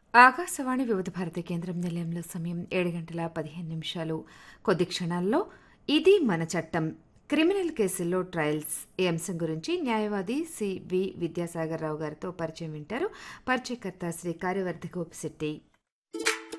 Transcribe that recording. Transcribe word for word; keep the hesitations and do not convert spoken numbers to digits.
ఆకాశవాణి వివిధ భారతి కేంద్రం నిలయంలో సమయం ఏడు గంటల పదిహేను నిమిషాలు. కొద్ది క్షణాల్లో ఇది మన చట్టం క్రిమినల్ కేసుల్లో ట్రయల్స్ ఈ అంశం గురించి న్యాయవాది సి వి విద్యాసాగర్ రావు గారితో పరిచయం వింటారు. పరిచయకర్త శ్రీ కార్యవర్ధి గోపిశెట్టి.